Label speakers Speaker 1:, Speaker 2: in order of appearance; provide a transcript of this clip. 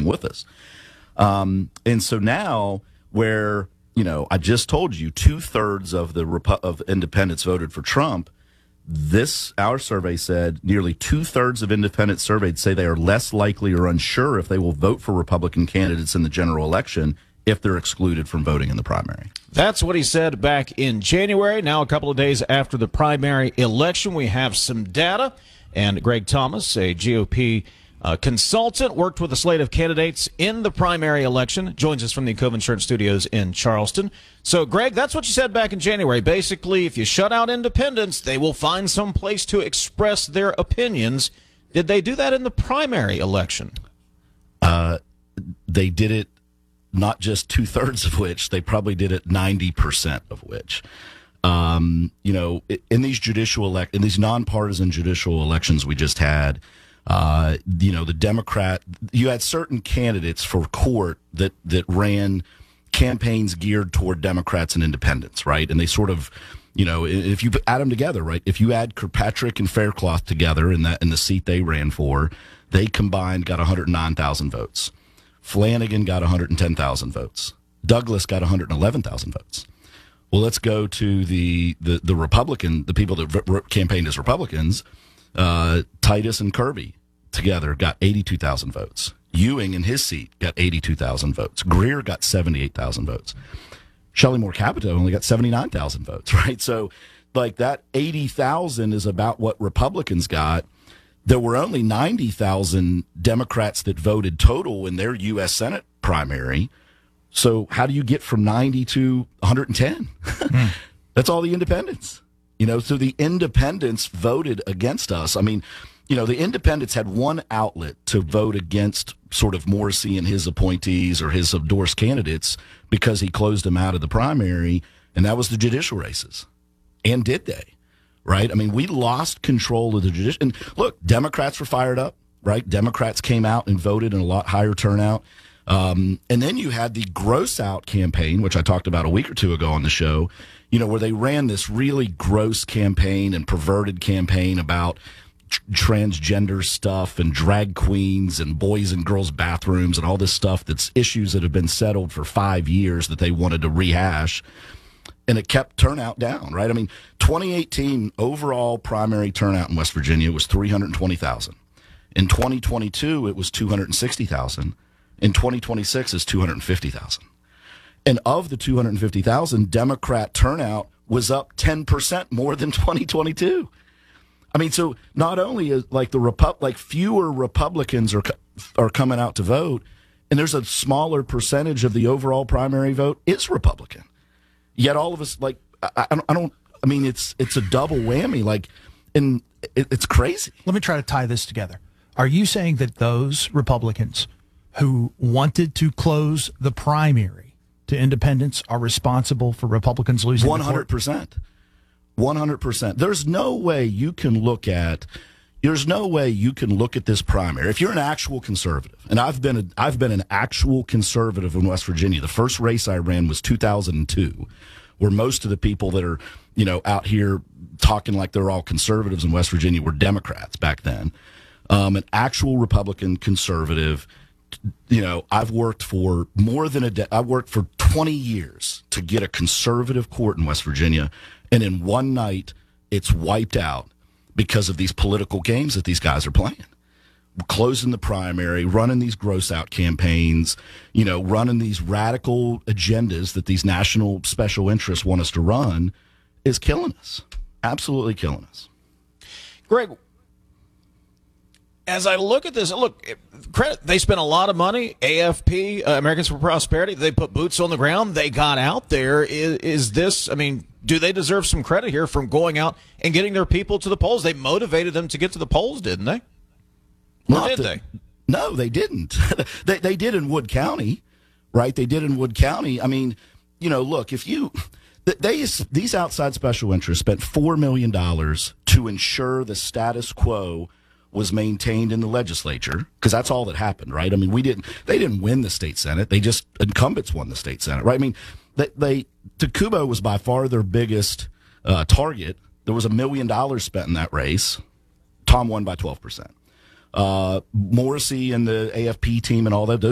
Speaker 1: along with us. And so now where, I just told you 2/3 of independents voted for Trump. Our survey said nearly 2/3 of independents surveyed say they are less likely or unsure if they will vote for Republican candidates in the general election if they're excluded from voting in the primary.
Speaker 2: That's what he said back in January. Now, a couple of days after the primary election, we have some data. And Greg Thomas, a GOP consultant, worked with a slate of candidates in the primary election, joins us from the Cove Insurance Studios in Charleston. So, Greg, that's what you said back in January. Basically, if you shut out independents, they will find some place to express their opinions. Did they do that in the primary election?
Speaker 1: They did it. Not just 2/3 of which, they probably did it 90% of which. In these nonpartisan judicial elections we just had, the Democrat, you had certain candidates for court that ran campaigns geared toward Democrats and independents, right? And they sort of, if you add them together, right? If you add Kirkpatrick and Faircloth together in the seat they ran for, they combined got 109,000 votes. Flanagan got 110,000 votes. Douglas got 111,000 votes. Well, let's go to the Republican, the people that campaigned as Republicans. Titus and Kirby together got 82,000 votes. Ewing in his seat got 82,000 votes. Greer got 78,000 votes. Shelley Moore Capito only got 79,000 votes, right? So, that 80,000 is about what Republicans got. There were only 90,000 Democrats that voted total in their U.S. Senate primary. So how do you get from 90 to 110? That's all the independents. So the independents voted against us. I mean, the independents had one outlet to vote against sort of Morrissey and his appointees or his endorsed candidates because he closed them out of the primary, and that was the judicial races. And did they? Right? I mean, we lost control of the judicial. And look, Democrats were fired up, right? Democrats came out and voted in a lot higher turnout. And then you had the gross out campaign, which I talked about a week or two ago on the show, where they ran this really gross campaign and perverted campaign about transgender stuff and drag queens and boys and girls bathrooms and all this stuff that's issues that have been settled for 5 years that they wanted to rehash. And it kept turnout down, right? I mean, 2018 overall primary turnout in West Virginia was 320,000. In 2022, it was 260,000. In 2026, it's 250,000. And of the 250,000, Democrat turnout was up 10% more than 2022. I mean, so not only is fewer Republicans are coming out to vote, and there's a smaller percentage of the overall primary vote is Republican. Yet all of us, it's a double whammy, and it's crazy.
Speaker 3: Let me try to tie this together. Are you saying that those Republicans who wanted to close the primary to independents are responsible for Republicans losing
Speaker 1: 100%. 100%. There's no way you can look at this primary. If you're an actual conservative, and I've been an actual conservative in West Virginia. The first race I ran was 2002, where most of the people that are, out here talking like they're all conservatives in West Virginia were Democrats back then. An actual Republican conservative. I've worked for I've worked for 20 years to get a conservative court in West Virginia, and in one night it's wiped out because of these political games that these guys are playing. Closing the primary, running these gross out campaigns, running these radical agendas that these national special interests want us to run is killing us. Absolutely killing us.
Speaker 2: Greg, as I look at this, they spent a lot of money. AFP, Americans for Prosperity, they put boots on the ground. They got out there. Do they deserve some credit here from going out and getting their people to the polls? They motivated them to get to the polls, didn't they? Or did they?
Speaker 1: No, they didn't. they did in Wood County, right? They did in Wood County. I mean, look, these outside special interests spent $4 million to ensure the status quo was maintained in the legislature, because that's all that happened, right? I mean, they didn't win the state Senate. Incumbents won the state Senate, right? I mean, Takubo was by far their biggest target. There was $1 million spent in that race. Tom won by 12%. Morrissey and the AFP team and all that,